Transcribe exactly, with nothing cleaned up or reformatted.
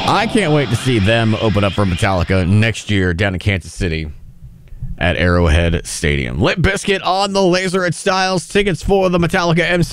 I can't wait to see them open up for Metallica next year down in Kansas City at Arrowhead Stadium. Limp Bizkit on the Laser at Styles. Tickets for the Metallica M C